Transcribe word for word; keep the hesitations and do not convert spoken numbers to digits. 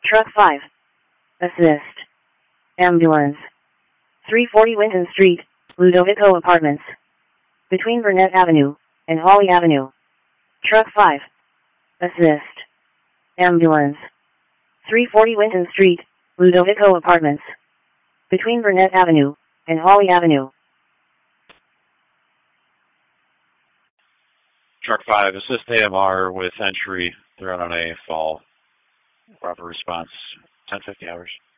Truck five. Assist. Ambulance. three forty Winton Street, Ludovico Apartments. Between Burnett Avenue and Holly Avenue. Truck five. Assist. Ambulance. three forty Winton Street, Ludovico Apartments. Between Burnett Avenue and Holly Avenue. Truck five, assist A M R with entry. They're on a fall. Proper response, ten fifty hours.